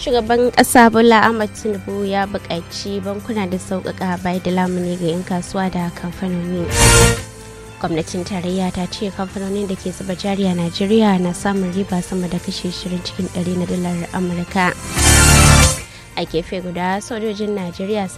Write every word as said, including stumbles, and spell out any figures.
shugaban ƙasa Bola Ahmed Tinubu ya buƙaci bankuna da sauƙaƙa bayar da lamuni ga 'yan kasuwa da kamfanoni. Gwamnatin tarayya ta ce kamfanonin da ke zuba jari a Najeriya na samun riba sama da kashe shirin cikin ɗari na dalar Amurka. A gefe guda, sojojin Najeriya